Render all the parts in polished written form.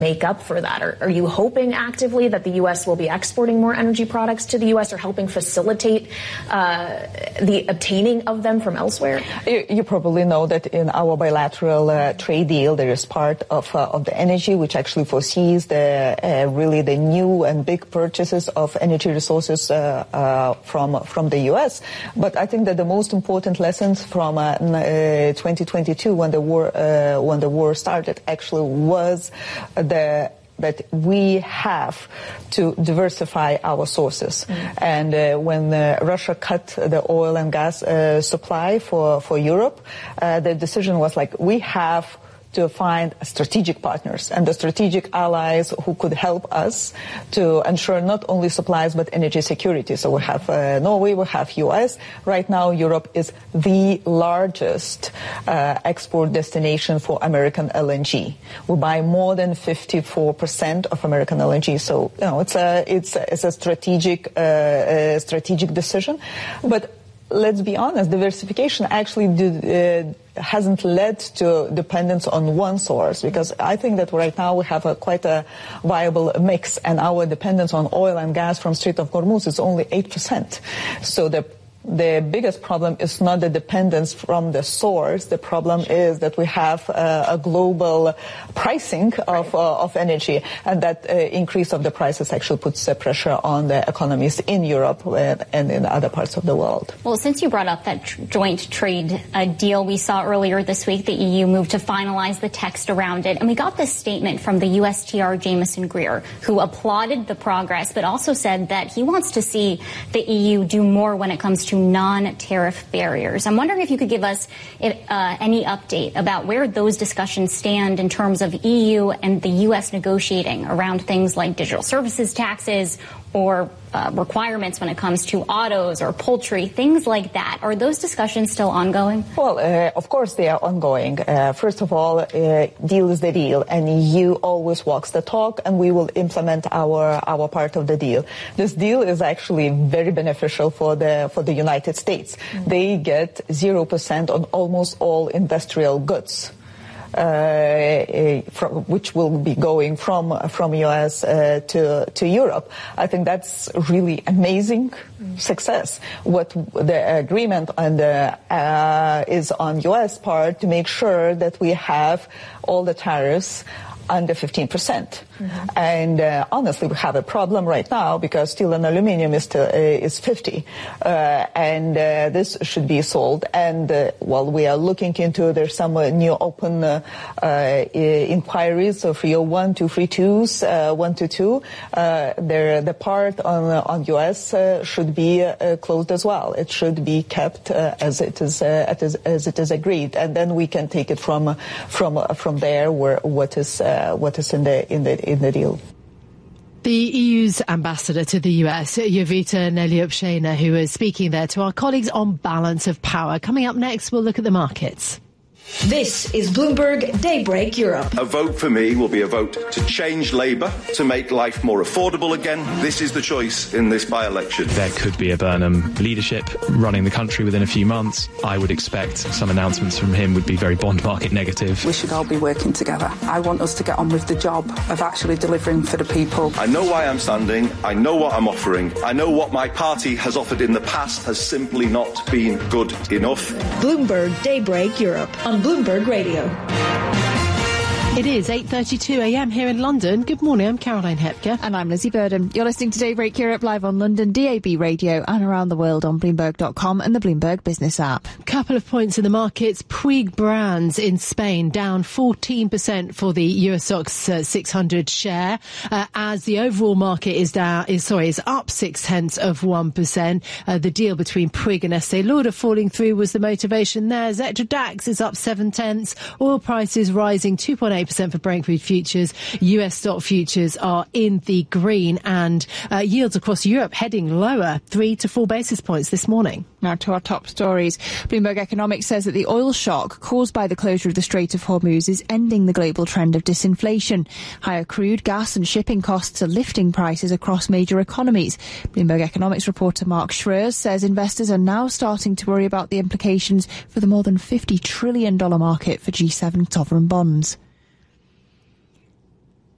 make up for that? Are you hoping actively that the U.S. will be exporting more energy products to the U.S. or helping facilitate the obtaining of them from elsewhere? You probably know that in our bilateral trade deal, there is part of the energy which actually foresees really the new and big purchases of energy resources from the U.S. But I think that the most important lessons from 2022, when the war started, actually was that we have to diversify our sources. And when Russia cut the oil and gas supply for Europe, the decision was like, we have to find strategic partners and the strategic allies who could help us to ensure not only supplies but energy security. So we have Norway, we have US. Right now, Europe is the largest export destination for American LNG. We buy more than 54% of American LNG. So it's a strategic decision, but. Let's be honest, diversification actually hasn't led to dependence on one source, because I think that right now we have quite a viable mix, and our dependence on oil and gas from Strait of Hormuz is only 8%. So the biggest problem is not the dependence from the source. The problem is that we have a global pricing of energy, and that increase of the prices actually puts pressure on the economies in Europe and in other parts of the world. Well, since you brought up that joint trade deal we saw earlier this week, the EU moved to finalize the text around it, and we got this statement from the USTR Jameson Greer, who applauded the progress, but also said that he wants to see the EU do more when it comes to non-tariff barriers. I'm wondering if you could give us any update about where those discussions stand in terms of EU and the U.S. negotiating around things like digital services taxes or requirements when it comes to autos or poultry, things like that. Are those discussions still ongoing? Well, of course they are ongoing. First of all, deal is the deal, and EU always walks the talk, and we will implement our part of the deal. This deal is actually very beneficial for the United States. They get 0% on almost all industrial goods. Which will be going from US to Europe. I think that's really amazing success. What the agreement is on US part to make sure that we have all the tariffs under 15%. And honestly, we have a problem right now because steel and aluminum is 50, and this should be solved. And while we are looking into, there's some new open inquiries of 301, 232s, 122. The part on US should be closed as well. It should be kept as it is agreed, and then we can take it from there where what is in the deal. The EU's ambassador to the US, Jovita Neliupshina, who is speaking there to our colleagues on balance of power. Coming up next, we'll look at the markets. This is Bloomberg Daybreak Europe. A vote for me will be a vote to change Labour, to make life more affordable again. This is the choice in this by-election. There could be a Burnham leadership running the country within a few months. I would expect some announcements from him would be very bond market negative. We should all be working together. I want us to get on with the job of actually delivering for the people. I know why I'm standing. I know what I'm offering. I know what my party has offered in the past has simply not been good enough. Bloomberg Daybreak Europe on Bloomberg Radio. It is 8:32 a.m. here in London. Good morning, I'm Caroline Hepker. And I'm Lizzie Burden. You're listening to Daybreak Europe live on London DAB radio and around the world on Bloomberg.com and the Bloomberg Business app. Couple of points in the markets. Puig Brands in Spain down 14% for the US Stocks 600 share, as the overall market is up 0.6%. The deal between Puig and Estée Lauder falling through was the motivation there. Xetra DAX is up 0.7. Oil prices rising 2.8% for Brent crude futures. US stock futures are in the green, and yields across Europe heading lower 3 to 4 basis points this morning. Now to our top stories. Bloomberg Economics says that the oil shock caused by the closure of the Strait of Hormuz is ending the global trend of disinflation. Higher crude, gas and shipping costs are lifting prices across major economies. Bloomberg Economics reporter Mark Schroers says investors are now starting to worry about the implications for the more than $50 trillion market for G7 sovereign bonds.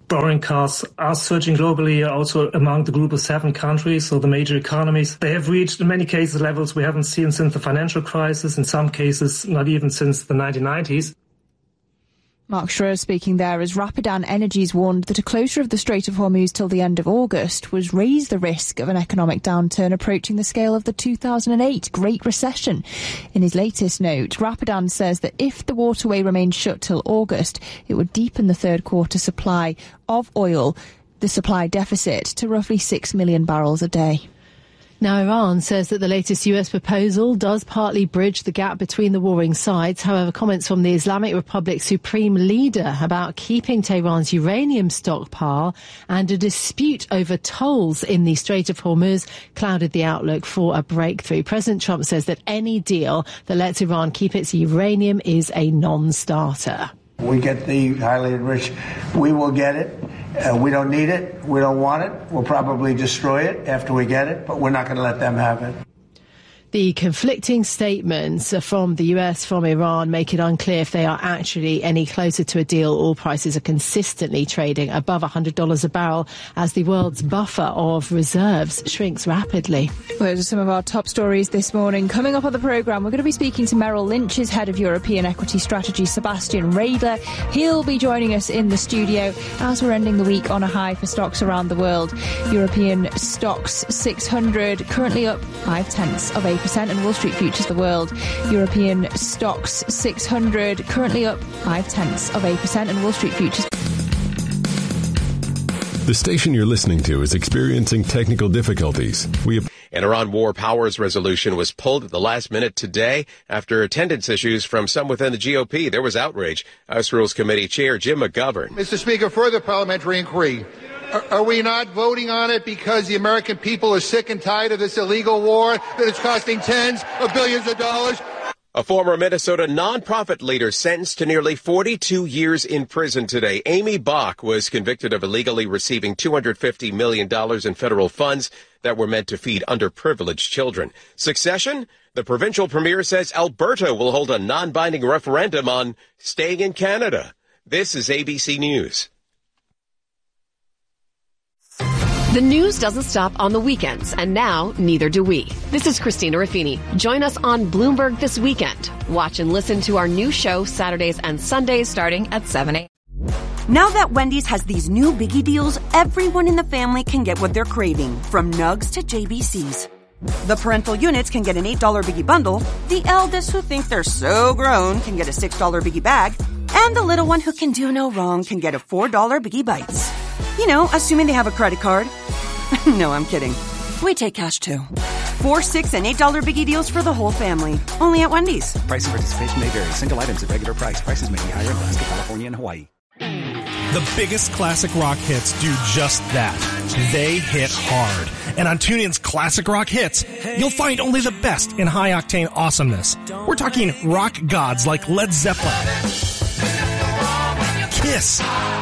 Borrowing costs are surging globally, also among the group of 7 countries, so the major economies. They have reached, in many cases, levels we haven't seen since the financial crisis, in some cases not even since the 1990s. Mark Schroer speaking there as Rapidan Energies warned that a closure of the Strait of Hormuz till the end of August would raise the risk of an economic downturn approaching the scale of the 2008 Great Recession. In his latest note, Rapidan says that if the waterway remains shut till August, it would deepen the third quarter supply of oil, the supply deficit, to roughly 6 million barrels a day. Now, Iran says that the latest US proposal does partly bridge the gap between the warring sides. However, comments from the Islamic Republic's supreme leader about keeping Tehran's uranium stockpile and a dispute over tolls in the Strait of Hormuz clouded the outlook for a breakthrough. President Trump says that any deal that lets Iran keep its uranium is a non-starter. We get the highly enriched. We will get it. We don't need it. We don't want it. We'll probably destroy it after we get it, but we're not going to let them have it. The conflicting statements from the US, from Iran, make it unclear if they are actually any closer to a deal. Oil prices are consistently trading above $100 a barrel as the world's buffer of reserves shrinks rapidly. Those are some of our top stories this morning. Coming up on the programme, we're going to be speaking to Merrill Lynch's head of European equity strategy, Sebastian Radler. He'll be joining us in the studio as we're ending the week on a high for stocks around the world. European stocks 600 currently up 0.5%, and Wall Street futures the world. European stocks 600 currently up 0.5%, and Wall Street futures. The station you're listening to is experiencing technical difficulties. An Iran war powers resolution was pulled at the last minute today after attendance issues from some within the GOP. There was outrage. House Rules Committee Chair Jim McGovern. Mr. Speaker, further parliamentary inquiry. Are we not voting on it because the American people are sick and tired of this illegal war that is costing tens of billions of dollars? A former Minnesota nonprofit leader sentenced to nearly 42 years in prison today. Amy Bach was convicted of illegally receiving $250 million in federal funds that were meant to feed underprivileged children. Succession? The provincial premier says Alberta will hold a non-binding referendum on staying in Canada. This is ABC News. The news doesn't stop on the weekends, and now neither do we. This is Christina Ruffini. Join us on Bloomberg This Weekend. Watch and listen to our new show Saturdays and Sundays starting at 7 a.m. Now that Wendy's has these new Biggie deals, everyone in the family can get what they're craving, from Nugs to JBCs. The parental units can get an $8 Biggie bundle, the eldest who think they're so grown can get a $6 Biggie bag, and the little one who can do no wrong can get a $4 Biggie Bites. You know, assuming they have a credit card. No, I'm kidding. We take cash too. $4, $6, and $8 Biggie deals for the whole family. Only at Wendy's. Price and participation may vary. Single items at regular price. Prices may be higher in Alaska, California, and Hawaii. The biggest classic rock hits do just that. They hit hard. And on TuneIn's Classic Rock Hits, you'll find only the best in high-octane awesomeness. We're talking rock gods like Led Zeppelin, Kiss,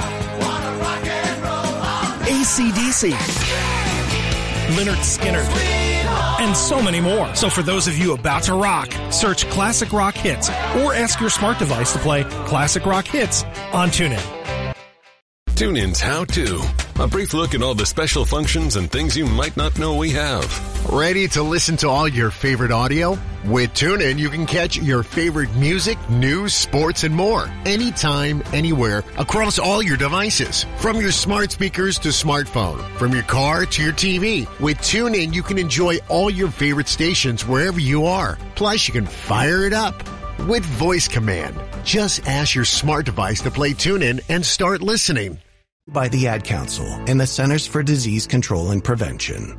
AC/DC, Lynyrd Skynyrd, and so many more. So for those of you about to rock, search Classic Rock Hits or ask your smart device to play Classic Rock Hits on TuneIn. TuneIn's How To. A brief look at all the special functions and things you might not know we have. Ready to listen to all your favorite audio? With TuneIn, you can catch your favorite music, news, sports, and more. Anytime, anywhere, across all your devices. From your smart speakers to smartphone. From your car to your TV. With TuneIn, you can enjoy all your favorite stations wherever you are. Plus, you can fire it up with voice command. Just ask your smart device to play TuneIn and start listening. By the Ad Council and the Centers for Disease Control and Prevention.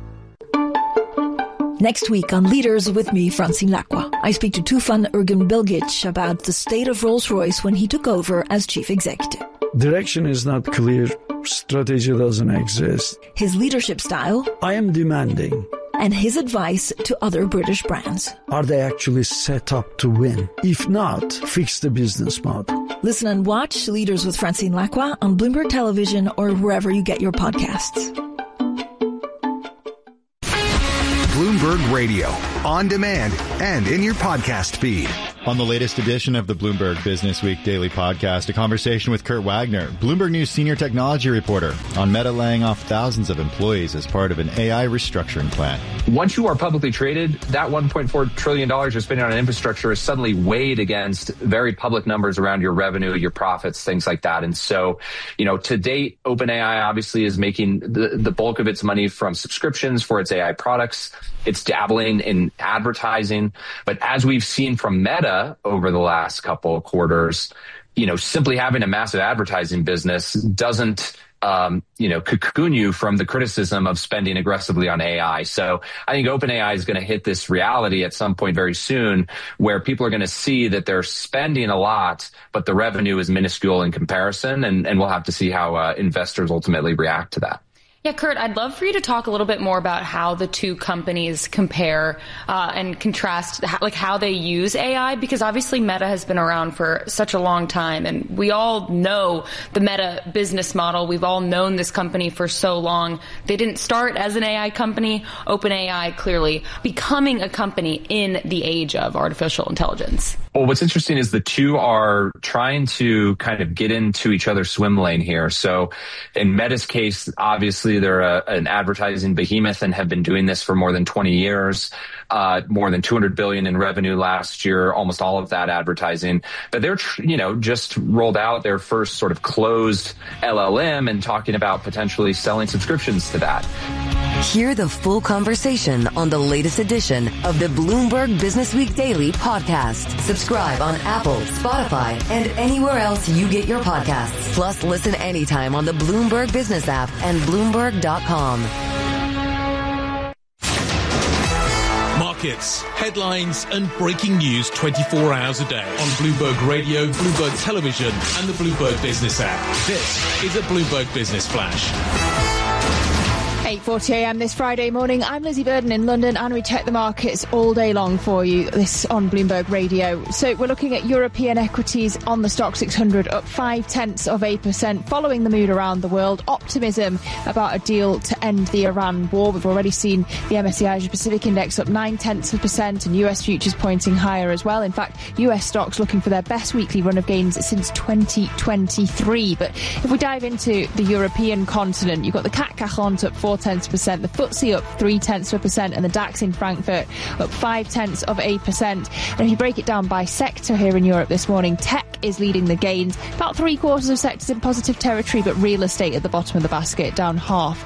Next week on Leaders with me, Francine Lacqua, I speak to Tufan Ergin-Bilgic about the state of Rolls-Royce when he took over as chief executive. Direction is not clear. Strategy doesn't exist. His leadership style. I am demanding. And his advice to other British brands. Are they actually set up to win? If not, fix the business model. Listen and watch Leaders with Francine Lacqua on Bloomberg Television or wherever you get your podcasts. Bloomberg Radio, on demand and in your podcast feed. On the latest edition of the Bloomberg Business Week Daily Podcast, a conversation with Kurt Wagner, Bloomberg News senior technology reporter, on Meta laying off thousands of employees as part of an AI restructuring plan. Once you are publicly traded, that $1.4 trillion you're spending on infrastructure is suddenly weighed against very public numbers around your revenue, your profits, things like that. And so, to date, OpenAI obviously is making the bulk of its money from subscriptions for its AI products. It's dabbling in advertising. But as we've seen from Meta over the last couple of quarters, simply having a massive advertising business doesn't, cocoon you from the criticism of spending aggressively on AI. So I think OpenAI is going to hit this reality at some point very soon where people are going to see that they're spending a lot, but the revenue is minuscule in comparison. And we'll have to see how investors ultimately react to that. Yeah, Kurt, I'd love for you to talk a little bit more about how the two companies compare and contrast, how they use AI, because obviously Meta has been around for such a long time, and we all know the Meta business model. We've all known this company for so long. They didn't start as an AI company. OpenAI clearly becoming a company in the age of artificial intelligence. Well, what's interesting is the two are trying to kind of get into each other's swim lane here. So in Meta's case, obviously they're an advertising behemoth and have been doing this for more than 20 years, more than $200 billion in revenue last year, almost all of that advertising. But they're, just rolled out their first sort of closed LLM and talking about potentially selling subscriptions to that. Hear the full conversation on the latest edition of the Bloomberg Business Week Daily Podcast. Subscribe on Apple, Spotify, and anywhere else you get your podcasts. Plus, listen anytime on the Bloomberg Business app and Bloomberg.com. Markets, headlines, and breaking news 24 hours a day on Bloomberg Radio, Bloomberg Television, and the Bloomberg Business app. This is a Bloomberg Business Flash. 8:40 a.m. this Friday morning. I'm Lizzie Burden in London, and we check the markets all day long for you. This on Bloomberg Radio. So we're looking at European equities on the Stock 600 up 0.5%, following the mood around the world. Optimism about a deal to end the Iran war. We've already seen the MSCI Asia Pacific Index up 0.9%, and US futures pointing higher as well. In fact, US stocks looking for their best weekly run of gains since 2023. But if we dive into the European continent, you've got the CAC 40 up 0.4%, the FTSE up 0.3%, and the DAX in Frankfurt up 0.5%. And if you break it down by sector here in Europe this morning, tech is leading the gains. About 3/4 of sectors in positive territory, but real estate at the bottom of the basket, down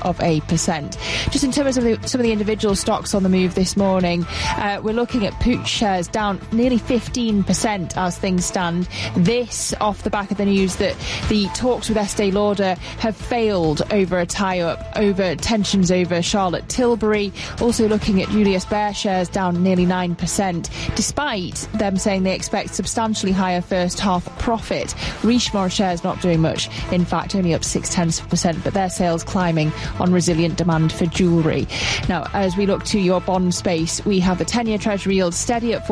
0.5%. Just in terms of some of the individual stocks on the move this morning, we're looking at Pooch shares down nearly 15% as things stand. This off the back of the news that the talks with Estee Lauder have failed over a tie-up over tensions over Charlotte Tilbury. Also looking at Julius Baer shares down nearly 9%, despite them saying they expect substantially higher first half profit. Richemont shares not doing much, in fact only up 0.6%, but their sales climbing on resilient demand for jewellery. Now, as we look to your bond space, we have the 10-year Treasury yield steady at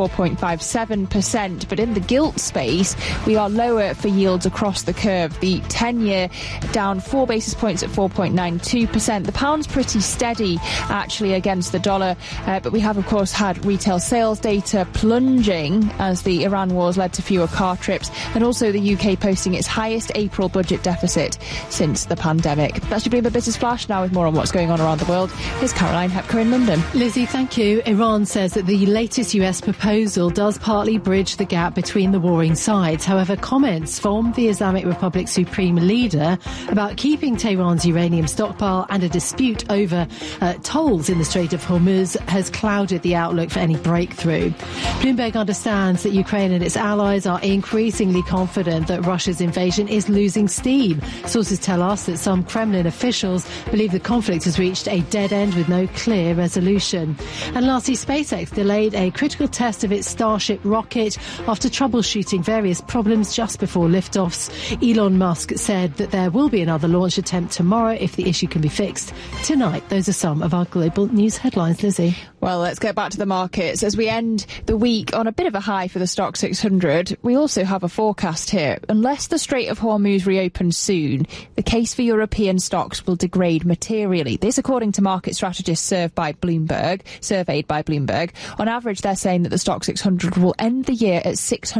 4.57%, but in the gilt space, we are lower for yields across the curve. The 10-year down 4 basis points at 4.92%. The pound's pretty steady, actually, against the dollar, but we have, of course, had retail sales data plunging as the Iran wars led to fewer car trips, and also the UK posting its highest April budget deficit since the pandemic. That's your Bloomberg Business Flash. Now with more on what's going on around the world, here's Caroline Hepker in London. Lizzie, thank you. Iran says that the latest US proposal does partly bridge the gap between the warring sides. However, comments from the Islamic Republic's supreme leader about keeping Tehran's uranium stockpile and a dispute over tolls in the Strait of Hormuz has clouded the outlook for any breakthrough. Bloomberg understands that Ukraine and its allies are increasingly confident that Russia's invasion is losing steam. Sources tell us that some Kremlin officials believe the conflict has reached a dead end with no clear resolution. And lastly, SpaceX delayed a critical test of its Starship rocket after troubleshooting various problems just before liftoffs. Elon Musk said that there will be another launch attempt tomorrow if the issue can be fixed tonight. Those are some of our global news headlines, Lizzie. Well, let's get back to the markets. As we end the week on a bit of a high for the Stoxx 600, we also have a forecast here. Unless the Strait of Hormuz reopens soon, the case for European stocks will degrade materially. This according to market strategists surveyed by Bloomberg. On average, they're saying that the Stoxx 600 will end the year at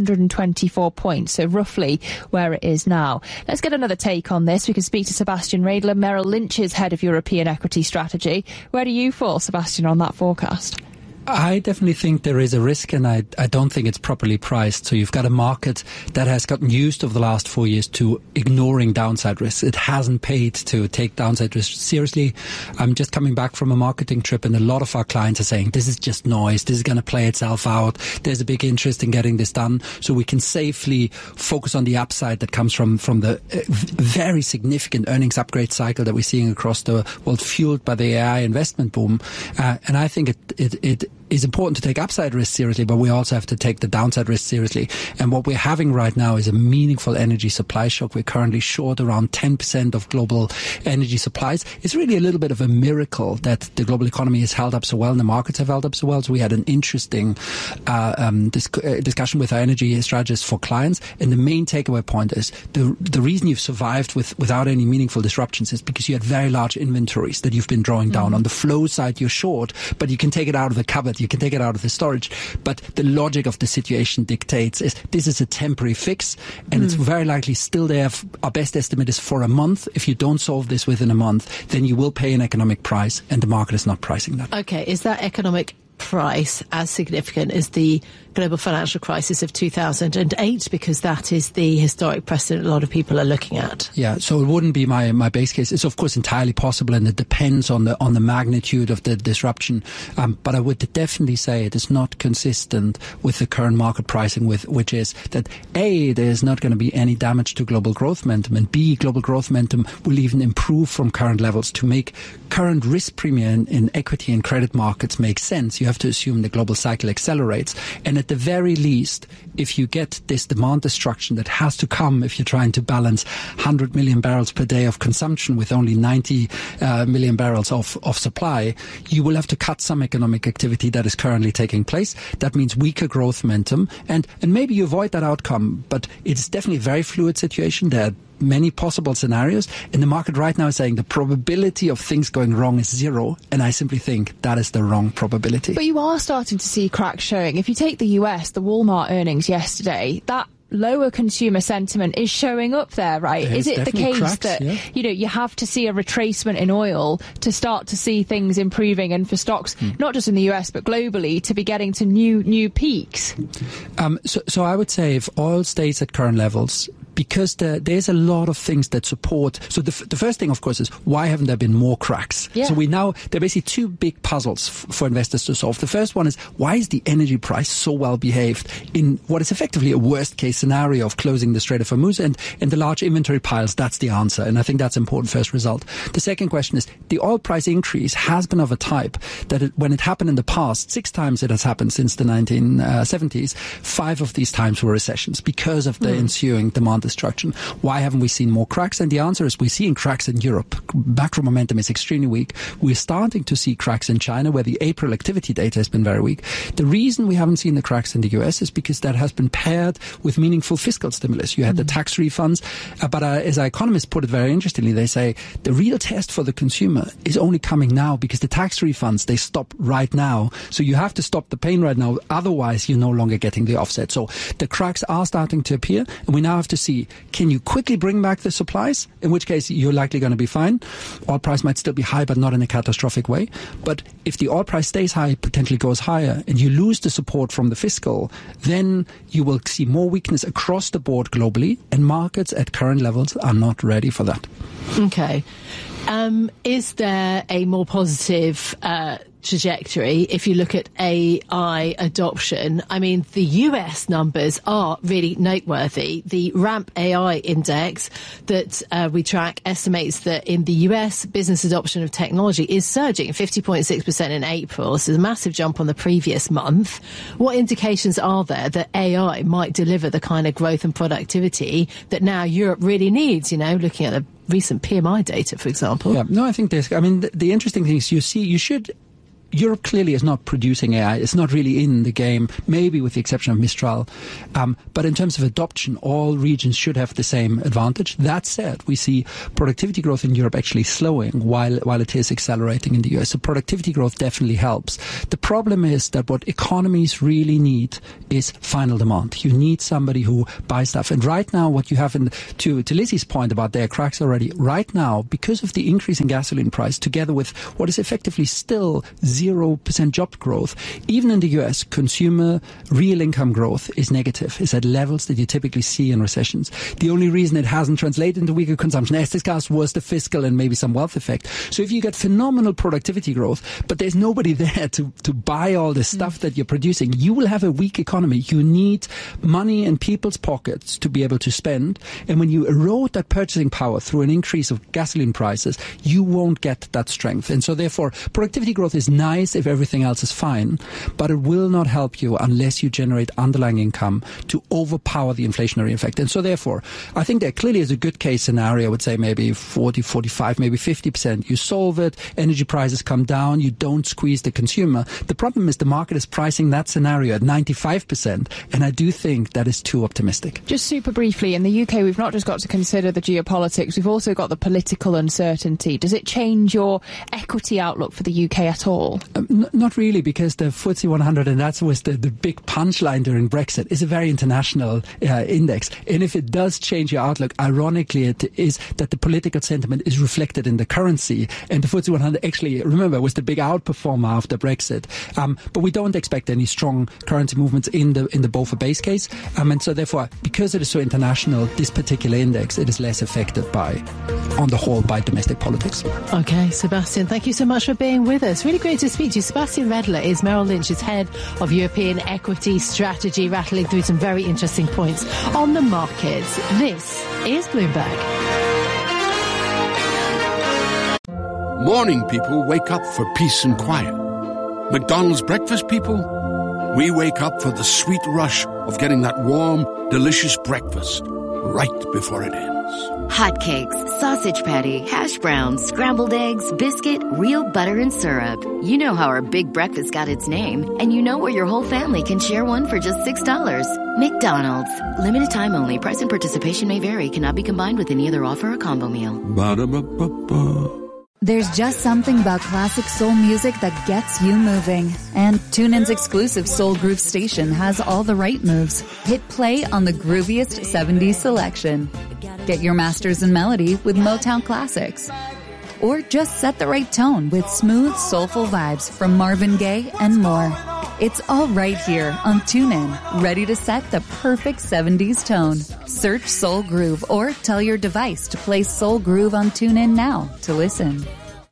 624 points, so roughly where it is now. Let's get another take on this. We can speak to Sebastian Radler, Merrill Lynch's head of European equity strategy. Where do you fall, Sebastian, on that forecast? I definitely think there is a risk, and I don't think it's properly priced. So you've got a market that has gotten used over the last 4 years to ignoring downside risks. It hasn't paid to take downside risks seriously. I'm just coming back from a marketing trip, and a lot of our clients are saying, this is just noise. This is going to play itself out. There's a big interest in getting this done. So we can safely focus on the upside that comes from the very significant earnings upgrade cycle that we're seeing across the world, fueled by the AI investment boom. And I think it is important to take upside risk seriously, but we also have to take the downside risk seriously. And what we're having right now is a meaningful energy supply shock. We're currently short around 10% of global energy supplies. It's really a little bit of a miracle that the global economy has held up so well and the markets have held up so well. So we had an interesting discussion with our energy strategists for clients. And the main takeaway point is the reason you've survived without any meaningful disruptions is because you had very large inventories that you've been drawing down. On the flow side, you're short, but you can take it out of the cupboard. You can take it out of the storage. But the logic of the situation dictates is this is a temporary fix, and it's very likely still there. Our best estimate is for a month. If you don't solve this within a month, then you will pay an economic price, and the market is not pricing that. Okay, is that economic price as significant as the global financial crisis of 2008, because that is the historic precedent a lot of people are looking at? Yeah, so it wouldn't be my base case. It's of course entirely possible, and it depends on the magnitude of the disruption. But I would definitely say it is not consistent with the current market pricing, which is that A, there's not going to be any damage to global growth momentum, and B, global growth momentum will even improve from current levels. To make current risk premium in equity and credit markets make sense, you have to assume the global cycle accelerates. And at the very least, if you get this demand destruction that has to come if you're trying to balance 100 million barrels per day of consumption with only 90 million barrels of supply, you will have to cut some economic activity that is currently taking place. That means weaker growth momentum, and maybe you avoid that outcome, but it's definitely a very fluid situation. There are many possible scenarios, and the market right now is saying the probability of things going wrong is 0, and I simply think that is the wrong probability. But you are starting to see cracks showing. If you take the US, the Walmart earnings yesterday, that lower consumer sentiment is showing up there, right? Is it the case that, you have to see a retracement in oil to start to see things improving, and for stocks, not just in the US, but globally, to be getting to new peaks? So I would say if oil stays at current levels, because there's a lot of things that support. So the first thing, of course, is why haven't there been more cracks? Yeah. So there are basically two big puzzles for investors to solve. The first one is, why is the energy price so well behaved in what is effectively a worst case scenario of closing the Strait of Hormuz and the large inventory piles? That's the answer. And I think that's an important first result. The second question is, the oil price increase has been of a type that when it happened in the past, 6 times it has happened since the 1970s, 5 of these times were recessions because of the ensuing demand destruction. Why haven't we seen more cracks? And the answer is we're seeing cracks in Europe. Macro momentum is extremely weak. We're starting to see cracks in China, where the April activity data has been very weak. The reason we haven't seen the cracks in the US is because that has been paired with meaningful fiscal stimulus. You had the tax refunds, but as our economists put it very interestingly, they say the real test for the consumer is only coming now, because the tax refunds, they stop right now. So you have to stop the pain right now. Otherwise, you're no longer getting the offset. So the cracks are starting to appear, and we now have to see, can you quickly bring back the supplies? In which case, you're likely going to be fine. Oil price might still be high, but not in a catastrophic way. But if the oil price stays high, potentially goes higher, and you lose the support from the fiscal, then you will see more weakness across the board globally, and markets at current levels are not ready for that. Okay. Is there a more positive trajectory if you look at AI adoption? I mean, the US numbers are really noteworthy. The RAMP AI index that we track estimates that in the US, business adoption of technology is surging 50.6% in April. This is a massive jump on the previous month. What indications are there that AI might deliver the kind of growth and productivity that now Europe really needs, looking at the recent PMI data, for example? Yeah, no, I think the interesting thing is you should Europe clearly is not producing AI. It's not really in the game, maybe with the exception of Mistral. But in terms of adoption, all regions should have the same advantage. That said, we see productivity growth in Europe actually slowing while it is accelerating in the US. So productivity growth definitely helps. The problem is that what economies really need is final demand. You need somebody who buys stuff. And right now, what you have to Lizzie's point about their cracks already, right now, because of the increase in gasoline price, together with what is effectively still 0% job growth, even in the US, consumer real income growth is negative, is at levels that you typically see in recessions. The only reason it hasn't translated into weaker consumption, as discussed, was the fiscal and maybe some wealth effect. So if you get phenomenal productivity growth, but there's nobody there to buy all the stuff that you're producing, you will have a weak economy. You need money in people's pockets to be able to spend. And when you erode that purchasing power through an increase of gasoline prices, you won't get that strength. And so therefore, productivity growth is nice if everything else is fine, but it will not help you unless you generate underlying income to overpower the inflationary effect. And so therefore, I think there clearly is a good case scenario. I would say maybe 40, 45, maybe 50%. You solve it, energy prices come down, you don't squeeze the consumer. The problem is the market is pricing that scenario at 95%, and I do think that is too optimistic. Just super briefly, in the UK, we've not just got to consider the geopolitics, we've also got the political uncertainty. Does it change your equity outlook for the UK at all? Not really, because the FTSE 100, and that was the big punchline during Brexit, is a very international index. And if it does change your outlook, ironically, it is that the political sentiment is reflected in the currency. And the FTSE 100 actually, remember, was the big outperformer after Brexit. But we don't expect any strong currency movements in the BOFA base case. And so therefore, because it is so international, this particular index, it is less affected on the whole, by domestic politics. Okay, Sebastian, thank you so much for being with us. Really great to speak to you. Sebastian Redler is Merrill Lynch's head of European equity strategy, rattling through some very interesting points on the markets. This is Bloomberg. Morning people wake up for peace and quiet. McDonald's breakfast people, we wake up for the sweet rush of getting that warm, delicious breakfast right before it ends. Hotcakes, sausage patty, hash browns, scrambled eggs, biscuit, real butter and syrup. You know how our big breakfast got its name, and you know where your whole family can share one for just $6. McDonald's. Limited time only. Price and participation may vary. Cannot be combined with any other offer or combo meal. Ba-da-ba-ba-ba. There's just something about classic soul music that gets you moving. And TuneIn's exclusive Soul Groove station has all the right moves. Hit play on the grooviest 70s selection. Get your masters in melody with Motown classics. Or just set the right tone with smooth, soulful vibes from Marvin Gaye and more. It's all right here on TuneIn, ready to set the perfect 70s tone. Search Soul Groove or tell your device to play Soul Groove on TuneIn now to listen.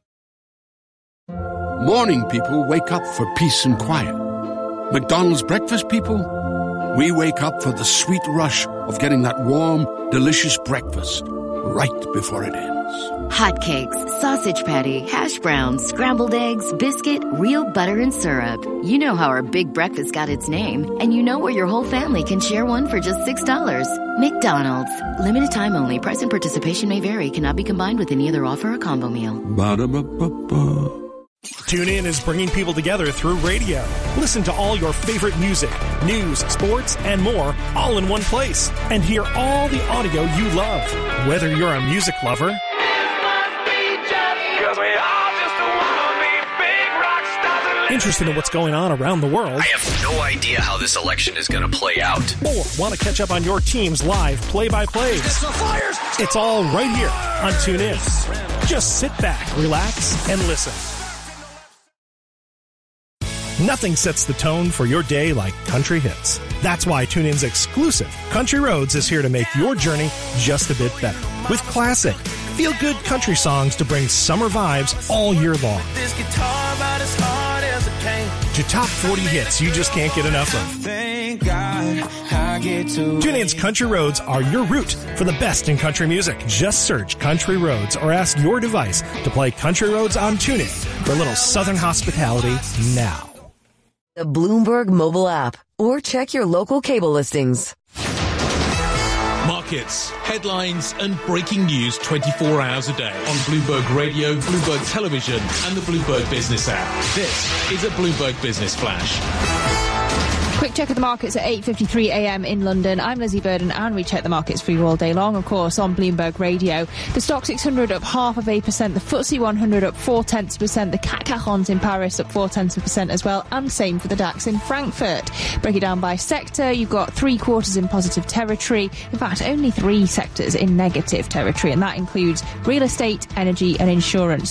Morning people wake up for peace and quiet. McDonald's breakfast people, we wake up for the sweet rush of getting that warm, delicious breakfast right before it ends. Hotcakes, sausage patty, hash browns, scrambled eggs, biscuit, real butter and syrup. You know how our big breakfast got its name, and you know where your whole family can share one for just $6. McDonald's. Limited time only. Price and participation may vary. Cannot be combined with any other offer or combo meal. Ba-da-ba-ba-ba. TuneIn is bringing people together through radio. Listen to all your favorite music, news, sports, and more, all in one place. And hear all the audio you love. Whether you're a music lover, interested in what's going on around the world, I have no idea how this election is going to play out, or want to catch up on your team's live play-by-plays, it's all right here on TuneIn. Just sit back, relax, and listen. Nothing sets the tone for your day like country hits. That's why TuneIn's exclusive Country Roads is here to make your journey just a bit better. With classic, feel-good country songs to bring summer vibes all year long. This guitar about as hard as it came. To top 40 hits you just can't get enough of. Thank God I get to. TuneIn's Country Roads are your route for the best in country music. Just search Country Roads or ask your device to play Country Roads on TuneIn for a little Southern hospitality now. The Bloomberg mobile app, or check your local cable listings. Market markets, headlines and breaking news 24 hours a day on Bloomberg Radio, Bloomberg Television and the Bloomberg Business app. This is a Bloomberg Business Flash. Quick check of the markets at 8:53 a.m. in London. I'm Lizzie Burden, and we check the markets for you all day long, of course, on Bloomberg Radio. The Stock 600 up 0.5%, the FTSE 100 up 0.4%, the CAC 40 in Paris up 0.4% as well, and same for the DAX in Frankfurt. Break it down by sector. You've got 3 quarters in positive territory. In fact, only 3 sectors in negative territory, and that includes real estate, energy, and insurance.